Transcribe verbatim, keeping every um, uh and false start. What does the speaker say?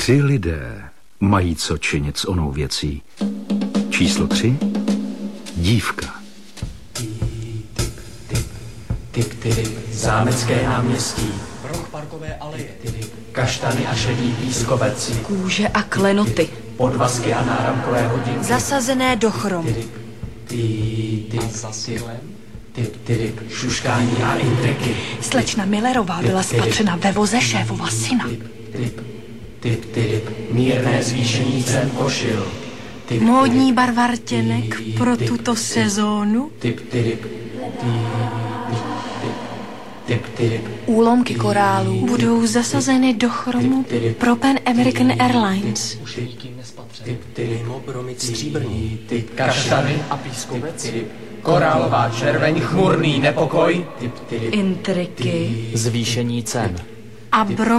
Tři lidé mají co činit s onou věcí. Číslo tři. Dívka. Tip, tip, zámecké náměstí, roh parkové aleje, kaštany a šedý pískovec, kůže a klenoty, podvazky a náramkové hodinky, zasazené do chromu, tip, tip, šuškání a intriky. Slečna Millerová byla spatřena ve voze šéfova syna. Tip, tip, tip, mírné zvýšení cen košil. Módní barva rtěnek pro tuto sezónu. Tip, tip, tip, tip. Úlomky korálů budou zasazeny do chromu pro Pan American Airlines. Stříbrný, kaštany a pískovec, korálová červeň, chmurný nepokoj, Intriky zvýšení cen a brom